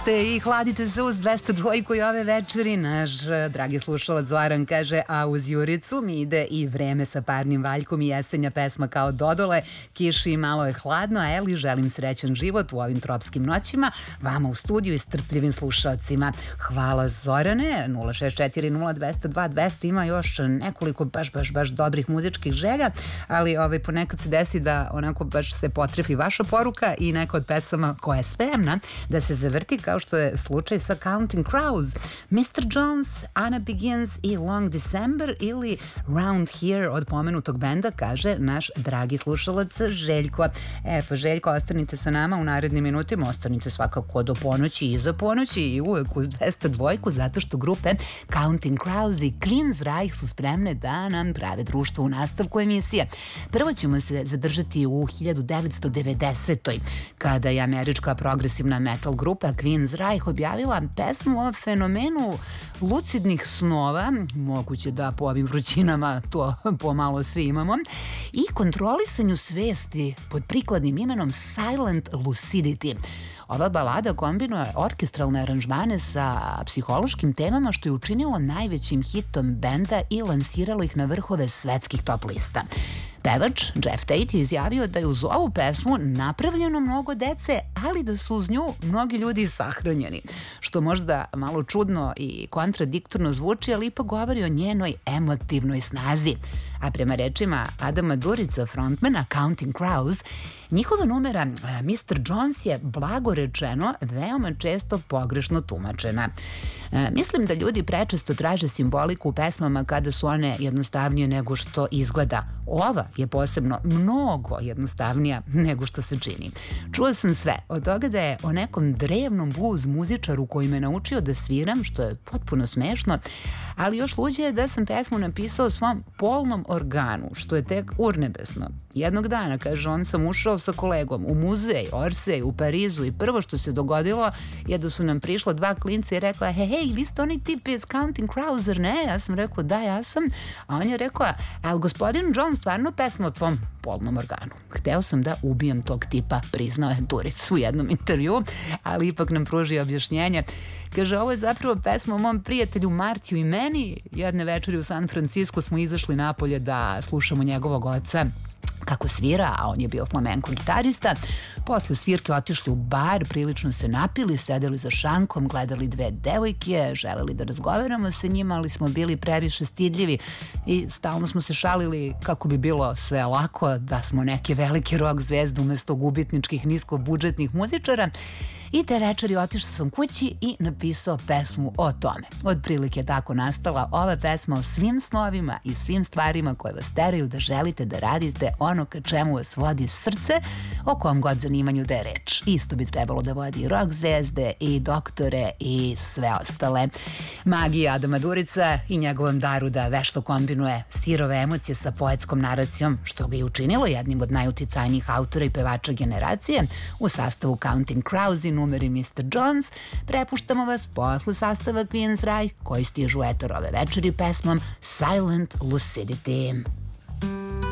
ste i hladite se uz 202 i ove večeri. Naš dragi slušalac Zoran kaže, a uz Juricu mi ide i vreme sa parnim valjkom i jesenja pesma kao Dodole, kiši i malo je hladno, a Eli želim srećan život u ovim tropskim noćima, vama u studiju i strpljivim slušalcima. Hvala Zorane, 064 0202 200, ima još nekoliko baš dobrih muzičkih želja, ali ponekad se desi da onako baš se potrefi vaša poruka i neka od pesama koja je spremna da se zavrti, kao što je slučaj sa Counting Crows, Mr. Jones, Anna Begins i Long December ili Round Here od pomenutog benda, kaže naš dragi slušalac Željko. Pa Željko, ostanite sa nama u narednim minutima, ostanite svakako do ponoći i iza ponoći i uvek uz 202, zato što grupe Counting Crows i Queensryche su spremne da nam prave društvo u nastavku emisije. Prvo ćemo se zadržati u 1990. kada je američka progresivna metal grupa Queensryche objavila pesmu o fenomenu lucidnih snova, moguće da po ovim vrućinama to pomalo svi imamo, i kontrolisanju svesti pod prikladnim imenom Silent Lucidity. Ova balada kombinuje orkestralne aranžmane sa psihološkim temama, što je učinilo najvećim hitom benda i lansiralo ih na vrhove svetskih top lista. Pevač Jeff Tate je izjavio da je uz ovu pesmu napravljeno mnogo dece, ali da su uz nju mnogi ljudi sahranjeni. Što možda malo čudno i kontradiktorno zvuči, ali ipak govori o njenoj emotivnoj snazi. A prema rečima Adama Durica, frontmana Counting Crows, njihova numera Mr. Jones je, blago rečeno, veoma često pogrešno tumačena. Mislim da ljudi prečesto traže simboliku u pesmama kada su one jednostavnije nego što izgleda. Ova je posebno mnogo jednostavnija nego što se čini. Čuo sam sve, od toga da je o nekom drevnom blues muzičaru koji me naučio da sviram, što je potpuno smešno, ali još luđe je da sam pesmu napisao svom polnom organu, što je tek urnebesno. Jednog dana, kaže on, sam ušao sa kolegom u muzej Orsay u Parizu i prvo što se dogodilo je da su nam prišla dva klinca i rekla, hej, vi ste onaj tip iz Counting Crows, zar ne? Ja sam rekao, da, ja sam. A on je rekao, ali gospodin John, stvarno pesma o tvom polnom organu. Hteo sam da ubijem tog tipa, priznao je Duric u jednom intervju, ali ipak nam pruži objašnjenje. Kaže, ovo je zapravo pesma o mom prijatelju Martiju i meni. Jedne večeri u San Francisco smo izašli napolje da slušamo njegovog oca kako svira, a on je bio flamenko gitarista. Posle svirke otišli u bar, prilično se napili, sedeli za šankom, gledali dve devojke, želeli da razgovaramo sa njima, ali smo bili previše stidljivi i stalno smo se šalili kako bi bilo sve lako da smo neke velike rock zvezde umesto gubitničkih niskobudžetnih muzičara. I te večeri otišao sam kući i napisao pesmu o tome. Otprilike tako nastala ova pesma o svim snovima i svim stvarima koje vas teraju da želite da radite ono ka čemu vas vodi srce, o kom god zanimanju da je reč. Isto bi trebalo da vodi rock zvezde i doktore i sve ostale. Magija Adama Durica i njegovom daru da vešto kombinuje sirove emocije sa poetskom naracijom, što ga je učinilo jednim od najuticajnijih autora i pevača generacije. U sastavu Counting Crows i numeri Mr. Jones prepuštamo vas posle sastava Queensryche koji stižu eter ove večeri pesmom Silent Lucidity.